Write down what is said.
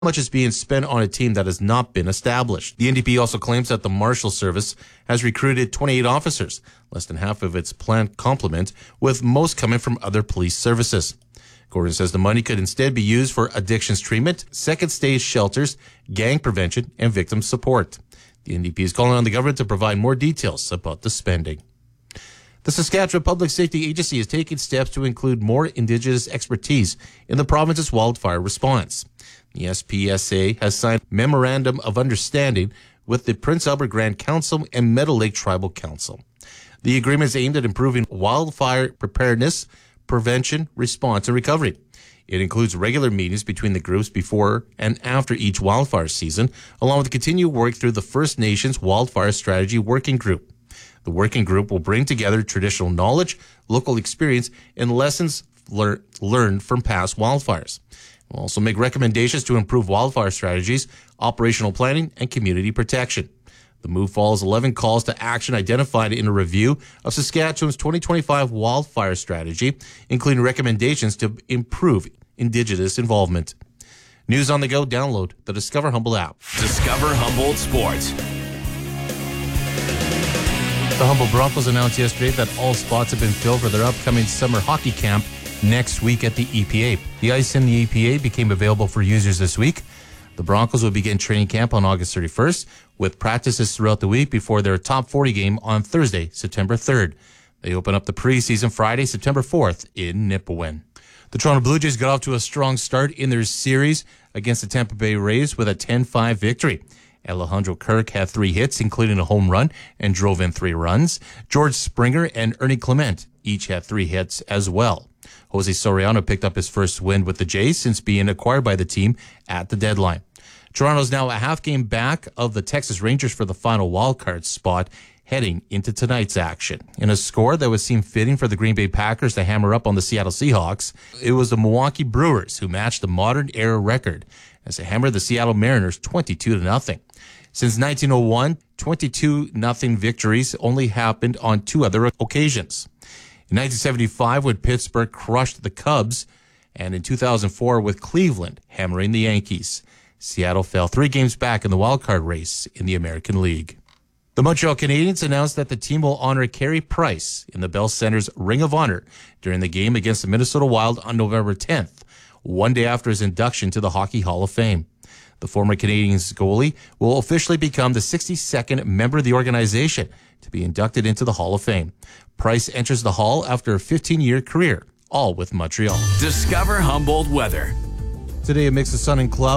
much is being spent on a team that has not been established. The NDP also claims that the Marshal Service has recruited 28 officers, less than half of its planned complement, with most coming from other police services. Gordon says the money could instead be used for addictions treatment, second-stage shelters, gang prevention, and victim support. The NDP is calling on the government to provide more details about the spending. The Saskatchewan Public Safety Agency is taking steps to include more Indigenous expertise in the province's wildfire response. The SPSA has signed a Memorandum of Understanding with the Prince Albert Grand Council and Meadow Lake Tribal Council. The agreement is aimed at improving wildfire preparedness, prevention, response, and recovery. It includes regular meetings between the groups before and after each wildfire season, along with continued work through the First Nations Wildfire Strategy Working Group. The working group will bring together traditional knowledge, local experience, and lessons learned from past wildfires. It will also make recommendations to improve wildfire strategies, operational planning, and community protection. The move follows 11 calls to action identified in a review of Saskatchewan's 2025 wildfire strategy, including recommendations to improve Indigenous involvement. News on the go, download the Discover Humboldt app. Discover Humboldt Sports. The Humboldt Broncos announced yesterday that all spots have been filled for their upcoming summer hockey camp next week at the EPA. The ice in the EPA became available for users this week. The Broncos will begin training camp on August 31st, with practices throughout the week before their top 40 game on Thursday, September 3rd. They open up the preseason Friday, September 4th in Nipawin. The Toronto Blue Jays got off to a strong start in their series against the Tampa Bay Rays with a 10-5 victory. Alejandro Kirk had 3 hits, including a home run, and drove in 3 runs. George Springer and Ernie Clement each had 3 hits as well. Jose Soriano picked up his first win with the Jays since being acquired by the team at the deadline. Toronto's now a half game back of the Texas Rangers for the final wildcard spot heading into tonight's action. In a score that would seem fitting for the Green Bay Packers to hammer up on the Seattle Seahawks, it was the Milwaukee Brewers who matched the modern-era record as they hammered the Seattle Mariners 22-0. Since 1901, 22-0 victories only happened on 2 other occasions. In 1975, when Pittsburgh crushed the Cubs, and in 2004 with Cleveland hammering the Yankees. Seattle fell 3 games back in the wildcard race in the American League. The Montreal Canadiens announced that the team will honor Carey Price in the Bell Center's Ring of Honor during the game against the Minnesota Wild on November 10th, one day after his induction to the Hockey Hall of Fame. The former Canadiens goalie will officially become the 62nd member of the organization to be inducted into the Hall of Fame. Price enters the Hall after a 15-year career, all with Montreal. Discover Humboldt weather. Today, a mix of sun and cloud.